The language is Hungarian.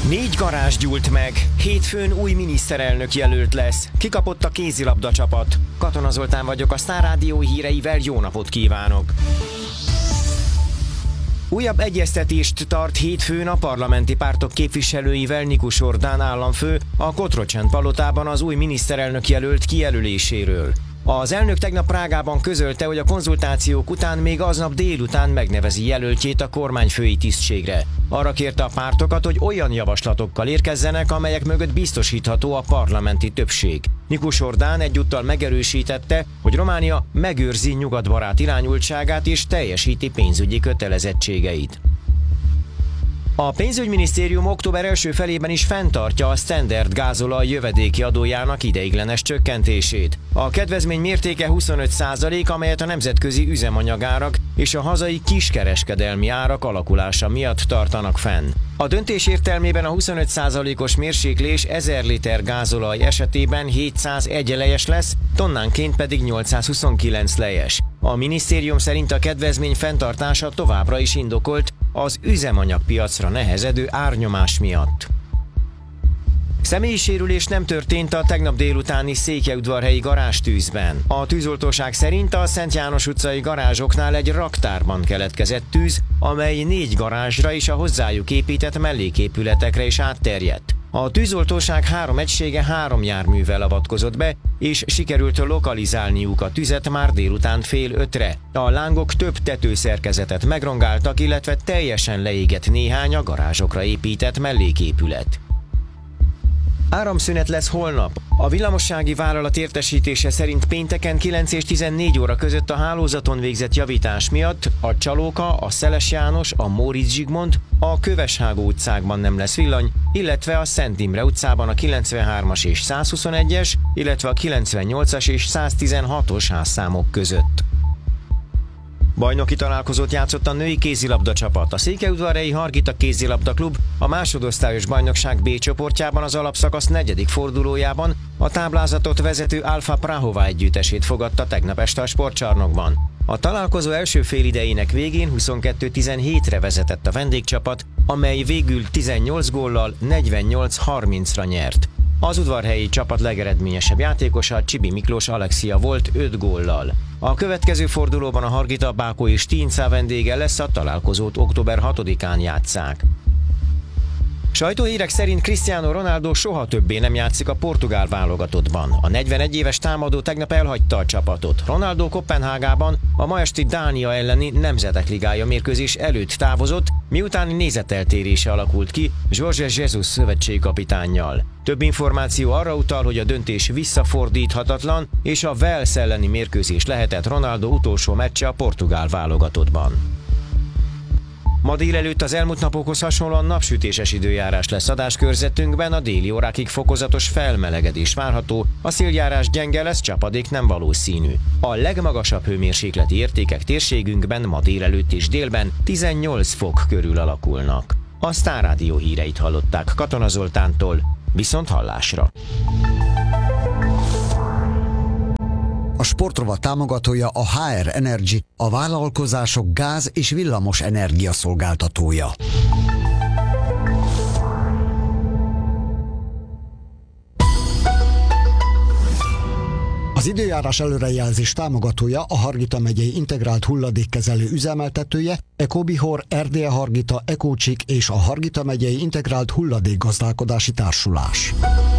4 garázs gyúlt meg, hétfőn új miniszterelnök jelölt lesz. Kikapott a kézilabda csapat. Katona Zoltán vagyok, a Sztár Rádió híreivel jó napot kívánok! Újabb egyeztetést tart hétfőn a parlamenti pártok képviselőivel Nikus Ordán államfő a Cotrocent palotában az új miniszterelnök jelölt kijelöléséről. Az elnök tegnap Prágában közölte, hogy a konzultációk után még aznap délután megnevezi jelöltjét a kormányfői tisztségre. Arra kérte a pártokat, hogy olyan javaslatokkal érkezzenek, amelyek mögött biztosítható a parlamenti többség. Nikus Ordán egyúttal megerősítette, hogy Románia megőrzi nyugatbarát irányultságát és teljesíti pénzügyi kötelezettségeit. A pénzügyminisztérium október első felében is fenntartja a Standard gázolaj jövedéki adójának ideiglenes csökkentését. A kedvezmény mértéke 25%, amelyet a nemzetközi üzemanyagárak és a hazai kiskereskedelmi árak alakulása miatt tartanak fenn. A döntés értelmében a 25%-os mérséklés 1000 liter gázolaj esetében 701 lejes lesz, tonnánként pedig 829 lejes. A minisztérium szerint a kedvezmény fenntartása továbbra is indokolt az üzemanyagpiacra nehezedő árnyomás miatt. Személyi sérülés nem történt a tegnap délutáni székelyudvarhelyi garázstűzben. A tűzoltóság szerint a Szent János utcai garázsoknál egy raktárban keletkezett tűz, amely 4 garázsra és a hozzájuk épített melléképületekre is átterjedt. A tűzoltóság 3 egysége 3 járművel avatkozott be, és sikerült lokalizálniuk a tüzet már délután 4:30-re. A lángok több tetőszerkezetet megrongáltak, illetve teljesen leégett néhány a garázsokra épített melléképület. Áramszünet lesz holnap. A villamossági vállalat értesítése szerint pénteken 9 és 14 óra között a hálózaton végzett javítás miatt a Csalóka, a Szeles János, a Móricz Zsigmond, a Köveshágó utcákban nem lesz villany, illetve a Szent Imre utcában a 93-as és 121-es, illetve a 98-as és 116-os házszámok között. Bajnoki találkozót játszott a női kézilabda csapat. A székelyudvarhelyi Hargita kézilabda klub a másodosztályos bajnokság B csoportjában az alapszakasz 4. fordulójában a táblázatot vezető Alfa Prahova együttesét fogadta tegnap este a sportcsarnokban. A találkozó első félidejének végén 22-17-re vezetett a vendégcsapat, amely végül 18 góllal 48-30-ra nyert. Az udvarhelyi csapat legeredményesebb játékosa Csibi Miklós Alexia volt 5 góllal. A következő fordulóban a Hargita Bákó és Tinca vendége lesz, a találkozót október 6-án játsszák. Sajtóhírek szerint Cristiano Ronaldo soha többé nem játszik a portugál válogatottban. A 41 éves támadó tegnap elhagyta a csapatot. Ronaldo Koppenhágában a ma esti Dánia elleni Nemzetek Ligája mérkőzés előtt távozott, miután nézeteltérése alakult ki Jorge Jesus szövetségkapitánnyal. Több információ arra utal, hogy a döntés visszafordíthatatlan, és a Wales elleni mérkőzés lehetett Ronaldo utolsó meccse a portugál válogatottban. Ma délelőtt az elmúlt napokhoz hasonlóan napsütéses időjárás lesz adáskörzetünkben, a déli órákig fokozatos felmelegedés várható, a széljárás gyenge lesz, csapadék nem valószínű. A legmagasabb hőmérsékleti értékek térségünkben ma délelőtt és délben 18 fok körül alakulnak. A Sztár Rádió híreit hallották Katona Zoltántól, viszont hallásra. A sportrovat támogatója a HR Energy, a vállalkozások gáz- és villamos energia szolgáltatója. Az időjárás előrejelzés támogatója a Hargita megyei integrált hulladékkezelő üzemeltetője, Ecobihor, Erdélye Hargita, Ecócsik és a Hargita megyei integrált hulladékgazdálkodási társulás.